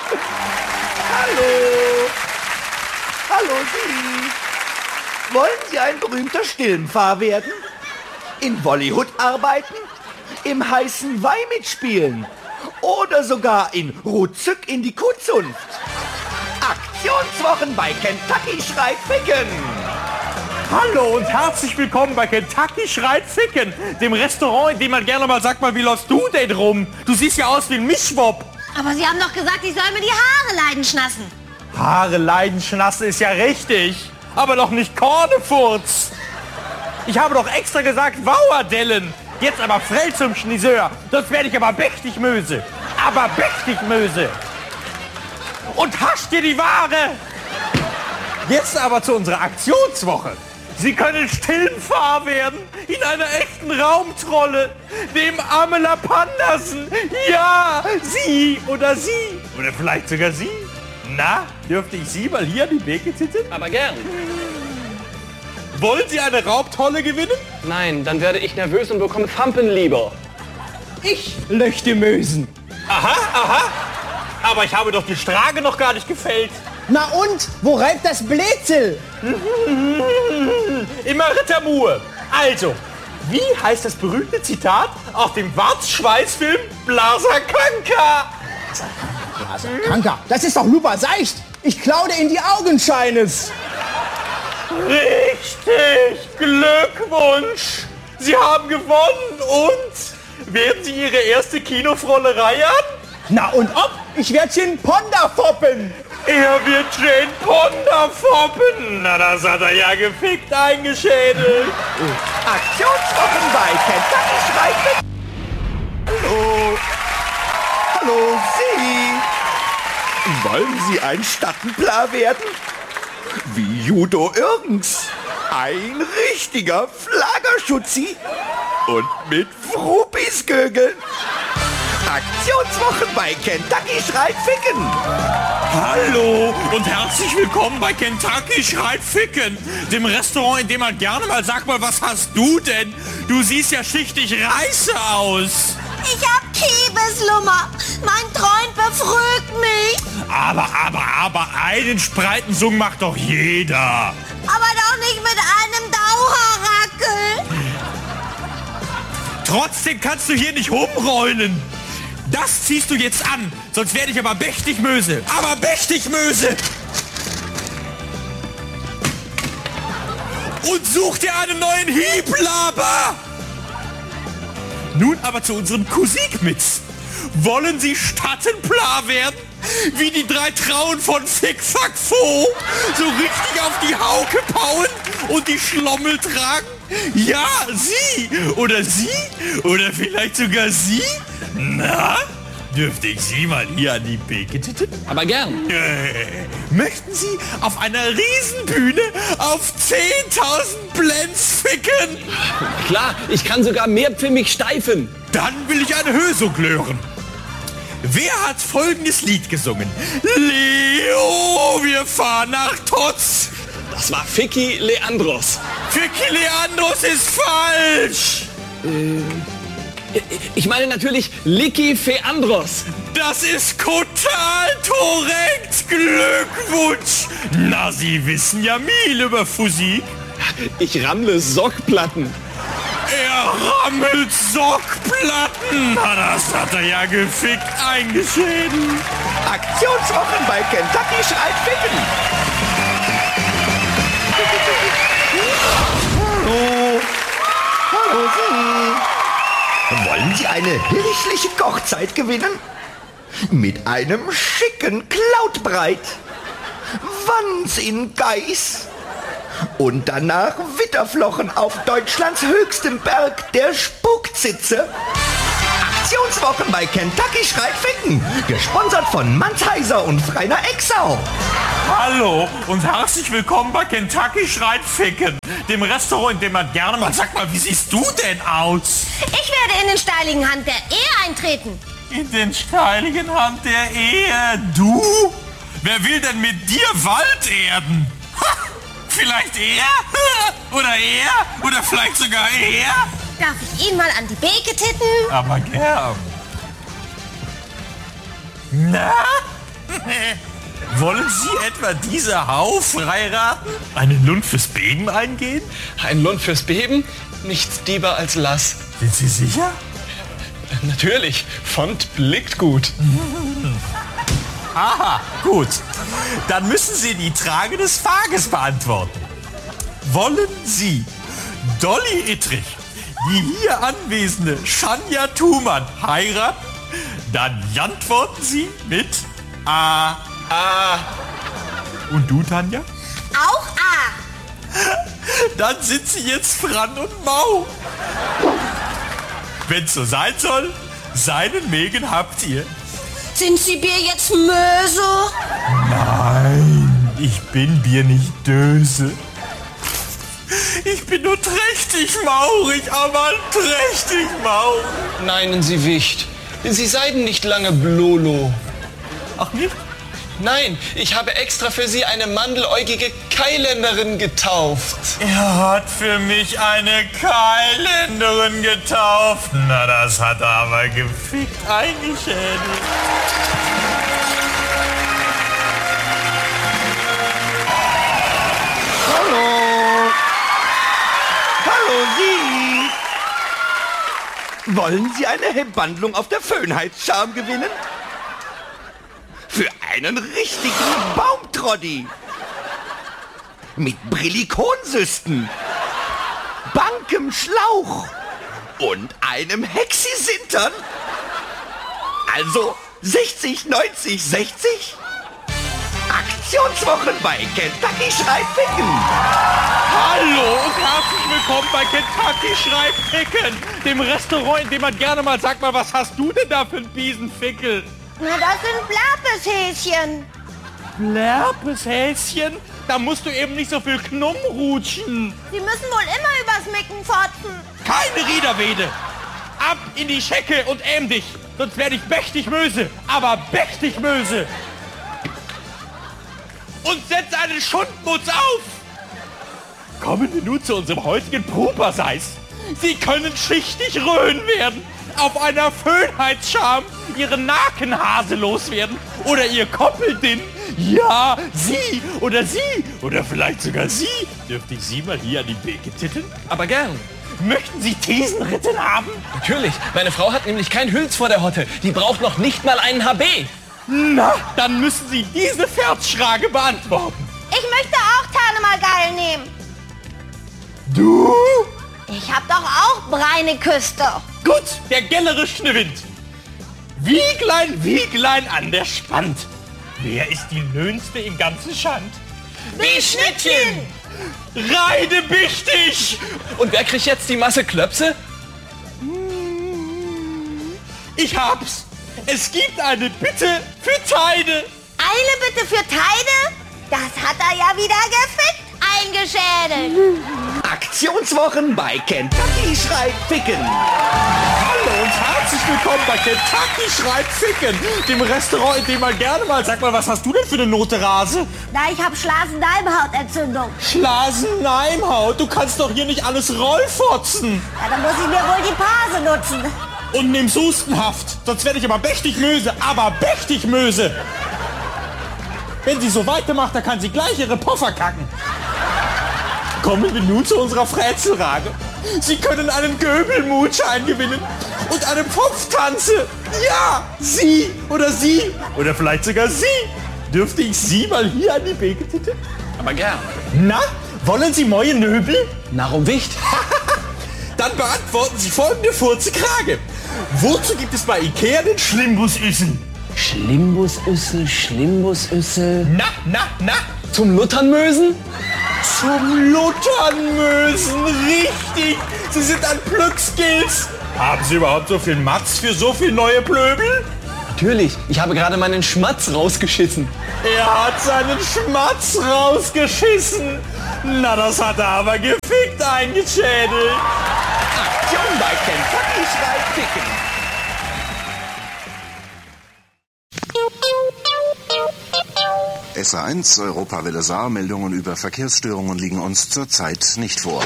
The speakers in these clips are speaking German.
Hallo Sie. Wollen Sie ein berühmter Stillenpfarr werden? In Wollyhood arbeiten? Im heißen Weih mitspielen? Oder sogar in Rutzück in die Kuhzunft? Aktionswochen bei Kentucky Schreit Ficken! Hallo und herzlich willkommen bei Kentucky Schreit Ficken, dem Restaurant, in dem man gerne mal sagt, wie läufst du denn rum? Du siehst ja aus wie ein Mischwob. Aber Sie haben doch gesagt, ich soll mir die Haare leidenschnassen. Haare leidenschnassen ist ja richtig, aber doch nicht Kornefurz. Ich habe doch extra gesagt Wauerdellen. Jetzt aber frell zum Schniseur, sonst werde ich aber mächtig Möse. Aber mächtig Möse. Und hasch dir die Ware. Jetzt aber zu unserer Aktionswoche. Sie können Stillenpfarr werden in einer echten Raumtrolle, dem Amela Pandersen. Ja, Sie oder Sie. Oder vielleicht sogar Sie. Na, dürfte ich Sie mal hier an die Beke sitzen? Aber gern. Wollen Sie eine Raubtrolle gewinnen? Nein, dann werde ich nervös und bekomme Fampen lieber. Ich löchte Mösen. Aha. Aber ich habe doch die Strage noch gar nicht gefällt. Na und? Wo reibt das Bläzel? Immer Rittermur. Also, wie heißt das berühmte Zitat aus dem Warzschweißfilm Blaser Kanka? Kanka, das ist doch Lupa Seicht. Ich klaue dir in die Augenscheines. Richtig! Glückwunsch! Sie haben gewonnen und werden Sie Ihre erste Kinofrolle reiern? Na und ob? Ich werde Jane Ponda foppen. Er wird Jane Ponda foppen! Na, das hat er ja gefickt eingeschädelt. Aktionswochen bei Kentucky Schreit Ficken! Hallo Sie. Wollen Sie ein Stadtplar werden? Wie Judo Irgens. Ein richtiger Flaggerschutzi. Und mit Fruppisgögeln. Aktionswochen bei Kentucky Schreit Ficken. Hallo und herzlich willkommen bei Kentucky Schreit Ficken, dem Restaurant, in dem man gerne mal sagt, was hast du denn? Du siehst ja schichtig reiße aus. Ich hab Kiebeslummer. Mein Freund befrügt mich. Aber einen Spreitensung macht doch jeder. Aber doch nicht mit einem Dauerrackel. Trotzdem kannst du hier nicht rumrollen. Das ziehst du jetzt an, sonst werde ich aber mächtig Möse. Aber mächtig Möse. Und such dir einen neuen Hieblaber. Nun aber zu unserem Kusikmix. Wollen Sie Stadtplar werden? Wie die 3 Trauen von Fick Fuck Fo? So richtig auf die Hauke pauen und die Schlommel tragen? Ja, Sie oder Sie oder vielleicht sogar Sie? Na, dürfte ich Sie mal hier an die Beke titten? Aber gern. Möchten Sie auf einer Riesenbühne auf 10.000 Blends ficken? Klar, ich kann sogar mehrpfimmig steifen. Dann will ich eine Hösung hören. Wer hat folgendes Lied gesungen? Leo, wir fahren nach Totz. Das war Ficky Leandros. Ficky Leandros ist falsch. Ich meine natürlich Licky Feandros. Das ist total korrekt. Glückwunsch. Na, Sie wissen ja viel über Physik. Ich rammle Sockplatten. Er rammelt Sockplatten. Na, das hat er ja gefickt eingeschädelt. Aktionswochen bei Kentucky Schreit Ficken. Hallo Sie. Wollen Sie eine hirschliche Kochzeit gewinnen? Mit einem schicken Cloudbreit. Wans in Geiß. Und danach Witterflochen auf Deutschlands höchstem Berg, der Spukzitze. Aktionswochen bei Kentucky Schreit Ficken. Gesponsert von Mannsheiser und Freiner Exau. Hallo und herzlich willkommen bei Kentucky Schreit Ficken, dem Restaurant, in dem man gerne mal sagt, wie siehst du denn aus? Ich werde in den steiligen Hand der Ehe eintreten. In den steiligen Hand der Ehe? Du? Wer will denn mit dir Wald erden? Ha, vielleicht er? Oder er? Oder vielleicht sogar er? Darf ich ihn mal an die Beke titten? Aber gern. Na? Wollen Sie etwa diese Hauf heiraten? Einen Lund fürs Beben eingehen? Ein Lund fürs Beben? Nichts lieber als Lass. Sind Sie sicher? Natürlich, Font blickt gut. Aha, gut. Dann müssen Sie die Frage des Tages beantworten. Wollen Sie Dolly Ittrich, die hier anwesende Shania Thumann, heiraten? Dann antworten Sie mit A. Ah, Und du, Tanja? Auch A. Dann sind Sie jetzt Fran und Mau. Wenn's so sein soll, seinen Mägen habt ihr. Sind Sie Bier jetzt Möse? Nein, ich bin Bier nicht döse. Ich bin nur trächtig maurig, aber trächtig maurig. nein, Sie Wicht. Sie seien nicht lange Blolo. Ach nicht? Nein, ich habe extra für Sie eine mandeläugige Kailänderin getauft. Er hat für mich eine Kailänderin getauft. Na, das hat er aber gefickt eingeschädelt. Hallo! Hallo, Sie! Wollen Sie eine Hebandlung auf der Schönheitsscham gewinnen? Für einen richtigen Baumtroddi! Mit Brillikonsüsten, bankem Schlauch und einem Hexisintern? Also 60, 90, 60? Aktionswochen bei Kentucky Schreit Ficken! Hallo und herzlich willkommen bei Kentucky Schreit Ficken, dem Restaurant, in dem man gerne mal sagt, mal, was hast du denn da für einen Biesenfickel? Na, das sind Blapeshäschen. Lärpeshäschen? Da musst du eben nicht so viel Knumm rutschen. Sie müssen wohl immer übers Micken fotzen. Keine Riederwede. Ab in die Schecke und ähm dich, sonst werde ich mächtig Möse, aber mächtig Möse. Und setz einen Schundmutz auf. Kommen wir nun zu unserem heutigen Properseis. Sie können schichtig röhen werden, auf einer Schönheitsscham Ihren Nakenhase loswerden oder Ihr Koppeldinn. Ja, Sie oder vielleicht sogar Sie. Dürfte ich Sie mal hier an die Beke titten? Aber gern. Möchten Sie Thesenritten haben? Natürlich, meine Frau hat nämlich kein Hülz vor der Hotte. Die braucht noch nicht mal einen HB. Na, dann müssen Sie diese Pferdsschrage beantworten. Ich möchte auch Tanemal nehmen. Du? Ich hab doch auch breine Küste. Gut, der gellerischne Wind. Wieglein an der Spand. Wer ist die Löhnste im ganzen Schand? Die Schnittchen. Reide bichtig! Und wer kriegt jetzt die Masse Klöpse? Ich hab's. Es gibt eine Bitte für Teide. Eine Bitte für Teide? Das hat er ja wieder gefickt eingeschädelt. Aktionswochen bei Kentucky Schreit Ficken! Hallo und herzlich willkommen bei Kentucky Schreit Ficken, dem Restaurant, in dem man gerne mal... Sag mal, was hast du denn für eine Note Rase? Na, ich hab Schlasenleimhautentzündung. Schlasenleimhaut, du kannst doch hier nicht alles rollfotzen. Ja, dann muss ich mir wohl die Pase nutzen. Und nimm's Hustenhaft, sonst werde ich aber mächtig Möse, Wenn sie so weitermacht, dann kann sie gleich ihre Poffer kacken. Kommen wir nun zu unserer Frätzelrage. Sie können einen Göbelmutschein gewinnen und eine Pfropftanze. Ja, Sie oder vielleicht sogar Sie. Dürfte ich Sie mal hier an die Beke titten? Aber gern. Na, wollen Sie neue Nöbel? Narum Wicht. Dann beantworten Sie folgende Furze-Krage. Wozu gibt es bei Ikea den Schlimbusüssel? Schlimbusüssel. Na? Zum Luthernmösen? Zum Luthernmösen, richtig. Sie sind ein Glücksgilz. Haben Sie überhaupt so viel Matz für so viel neue Plöbel? Natürlich, ich habe gerade meinen Schmatz rausgeschissen. Er hat seinen Schmatz rausgeschissen. Na, das hat er aber gefickt eingeschädelt. Aktion bei Kentucky Schreit Ficken! SA1 Europawelle Saar. Meldungen über Verkehrsstörungen liegen uns zurzeit nicht vor.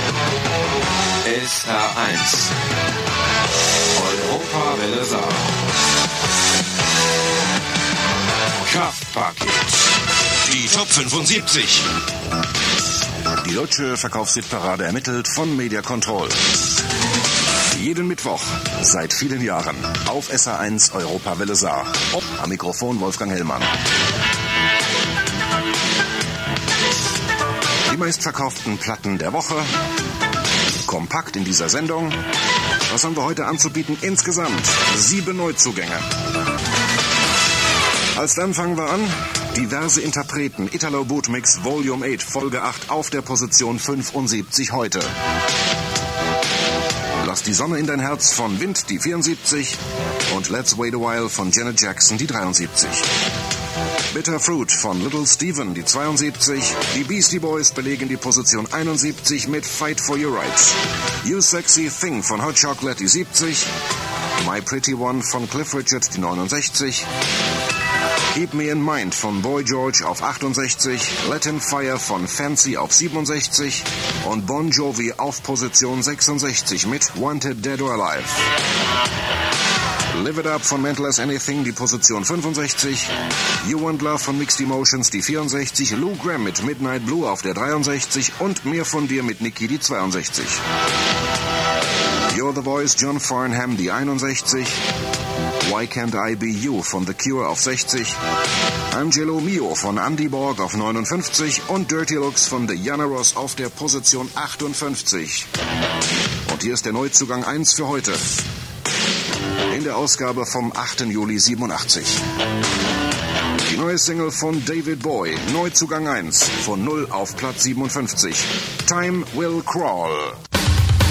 SA1 Europawelle Saar. Kraftpaket. Die Top 75. Die deutsche Verkaufshitparade ermittelt von Media Control. Jeden Mittwoch seit vielen Jahren auf SR1 Europawelle Saar. Am Mikrofon Wolfgang Hellmann. Die meistverkauften Platten der Woche. Kompakt in dieser Sendung. Was haben wir heute anzubieten? Insgesamt 7 Neuzugänge. Als dann fangen wir an. Diverse Interpreten. Italo Bootmix Volume 8, Folge 8 auf der Position 75 heute. Lass die Sonne in dein Herz von Wind, die 74. Und Let's Wait a While von Janet Jackson, die 73. Bitter Fruit von Little Steven, die 72. Die Beastie Boys belegen die Position 71 mit Fight for Your Rights. You Sexy Thing von Hot Chocolate, die 70. My Pretty One von Cliff Richard, die 69. Keep Me in Mind von Boy George auf 68, Latin Fire von Fancy auf 67 und Bon Jovi auf Position 66 mit Wanted Dead or Alive. Live It Up von Mental as Anything, die Position 65, You Want Love von Mixed Emotions, die 64, Lou Gramm mit Midnight Blue auf der 63 und Mehr von dir mit Nicki, die 62. You're the Voice, John Farnham, die 61. Why Can't I Be You von The Cure auf 60, Angelo Mio von Andy Borg auf 59 und Dirty Looks von Diana Ross auf der Position 58. Und hier ist der Neuzugang 1 für heute. In der Ausgabe vom 8. Juli 87. Die neue Single von David Bowie, Neuzugang 1, von 0 auf Platz 57. Time Will Crawl.